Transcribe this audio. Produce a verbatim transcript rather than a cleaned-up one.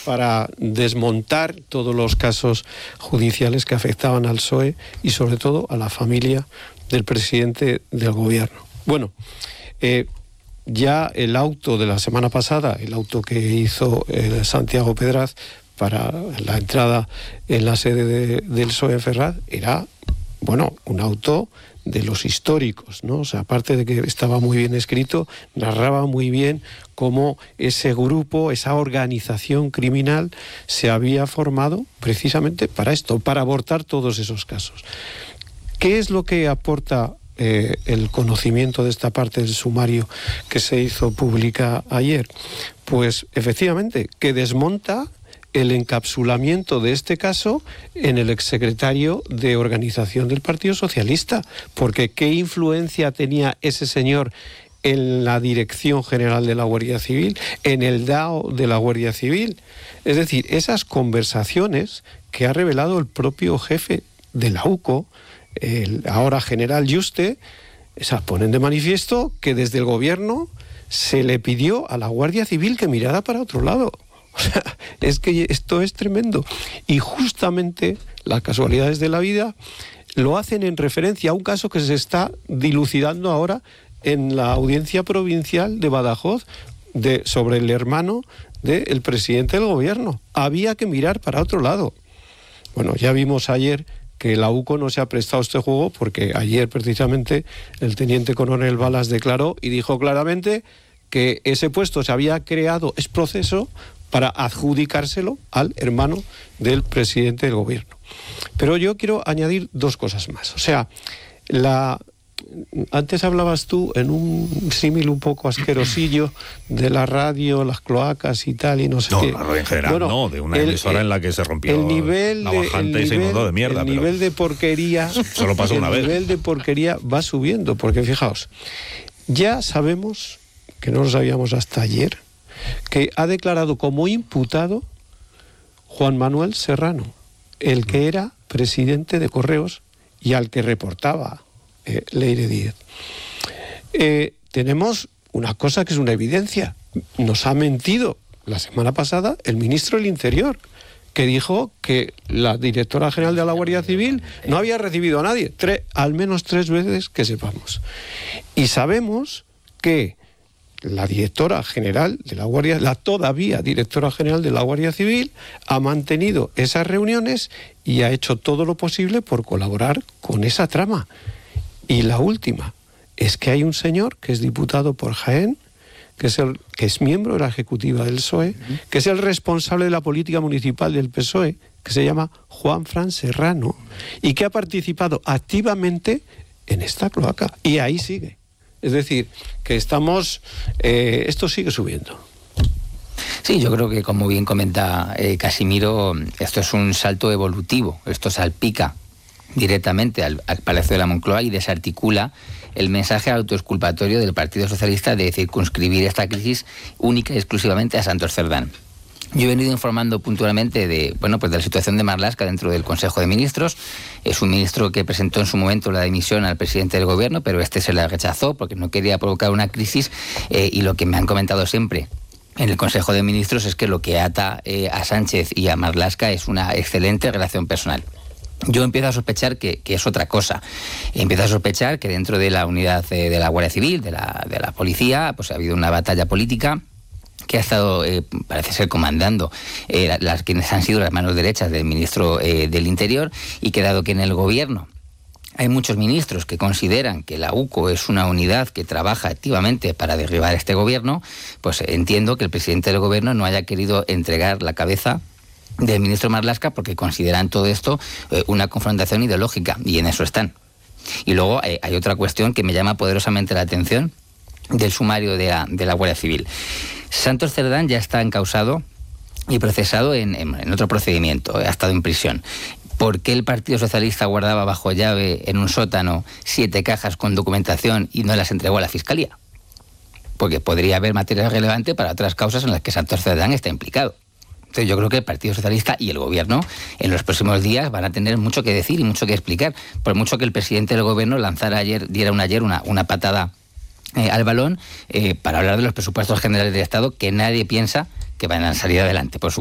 para desmontar todos los casos judiciales que afectaban al P S O E y sobre todo a la familia del presidente del gobierno. Bueno, eh, ya el auto de la semana pasada, el auto que hizo eh, Santiago Pedraz para la entrada en la sede de, del P S O E en Ferraz, era, bueno, un auto de los históricos, ¿no? O sea, aparte de que estaba muy bien escrito, narraba muy bien cómo ese grupo, esa organización criminal se había formado precisamente para esto, para abortar todos esos casos. ¿Qué es lo que aporta eh, el conocimiento de esta parte del sumario que se hizo pública ayer? Pues efectivamente, que desmonta el encapsulamiento de este caso en el exsecretario de organización del Partido Socialista, porque ¿qué influencia tenía ese señor en la Dirección General de la Guardia Civil, en el D A O de la Guardia Civil? Es decir, esas conversaciones que ha revelado el propio jefe de la U C O, el ahora general Yuste, esas ponen de manifiesto que desde el gobierno se le pidió a la Guardia Civil que mirara para otro lado. O sea, es que esto es tremendo. Y justamente las casualidades de la vida lo hacen en referencia a un caso que se está dilucidando ahora en la audiencia provincial de Badajoz de, sobre el hermano del presidente del gobierno. Había que mirar para otro lado. Bueno, ya vimos ayer que la U C O no se ha prestado este juego porque ayer precisamente el teniente coronel Balas declaró y dijo claramente que ese puesto se había creado, es proceso para adjudicárselo al hermano del presidente del gobierno. Pero yo quiero añadir dos cosas más. O sea, la antes hablabas tú en un símil un poco asquerosillo de la radio, las cloacas y tal, y no sé no, qué. No, la radio en general bueno, no, de una el, emisora el, en la que se rompió el nivel la de, bajante el y se nivel, inundó de mierda. El pero nivel de porquería... Solo pasó una vez. El nivel de porquería va subiendo, porque fijaos, ya sabemos, que no lo sabíamos hasta ayer, que ha declarado como imputado Juan Manuel Serrano, el que era presidente de Correos y al que reportaba eh, Leire Díez. Eh, tenemos una cosa que es una evidencia. Nos ha mentido la semana pasada el ministro del Interior, que dijo que la directora general de la Guardia Civil no había recibido a nadie, tres, al menos tres veces que sepamos. Y sabemos que la directora general de la Guardia, la todavía directora general de la Guardia Civil, ha mantenido esas reuniones y ha hecho todo lo posible por colaborar con esa trama. Y la última es que hay un señor que es diputado por Jaén, que es, el, que es miembro de la ejecutiva del P S O E, uh-huh. que es el responsable de la política municipal del P S O E, que se llama Juanfran Serrano, y que ha participado activamente en esta cloaca. Y ahí sigue. Es decir, que estamos... Eh, esto sigue subiendo. Sí, yo creo que, como bien comenta eh, Casimiro, esto es un salto evolutivo. Esto salpica directamente al, al Palacio de la Moncloa y desarticula el mensaje autoexculpatorio del Partido Socialista de circunscribir esta crisis única y exclusivamente a Santos Cerdán. Yo he venido informando puntualmente de, bueno, pues de la situación de Marlaska dentro del Consejo de Ministros. Es un ministro que presentó en su momento la dimisión al presidente del gobierno, pero este se la rechazó porque no quería provocar una crisis eh, y lo que me han comentado siempre en el Consejo de Ministros es que lo que ata eh, a Sánchez y a Marlaska es una excelente relación personal. Yo empiezo a sospechar que, que es otra cosa. Empiezo a sospechar que dentro de la unidad de, de la Guardia Civil, de la, de la policía, pues ha habido una batalla política que ha estado, eh, parece ser, comandando eh, las quienes han sido las manos derechas del ministro eh, del Interior, y que dado que en el gobierno hay muchos ministros que consideran que la U C O es una unidad que trabaja activamente para derribar este gobierno, pues entiendo que el presidente del gobierno no haya querido entregar la cabeza del ministro Marlaska porque consideran todo esto eh, una confrontación ideológica, y en eso están. Y luego eh, hay otra cuestión que me llama poderosamente la atención del sumario de la, de la Guardia Civil. Santos Cerdán ya está encausado y procesado en, en, en otro procedimiento, ha estado en prisión. ¿Por qué el Partido Socialista guardaba bajo llave en un sótano siete cajas con documentación y no las entregó a la Fiscalía? Porque podría haber material relevante para otras causas en las que Santos Cerdán está implicado. Entonces yo creo que el Partido Socialista y el Gobierno en los próximos días van a tener mucho que decir y mucho que explicar, por mucho que el presidente del Gobierno lanzara ayer, diera una, ayer una, una patada eh, al balón eh, para hablar de los presupuestos generales del Estado, que nadie piensa que van a salir adelante, por supuesto.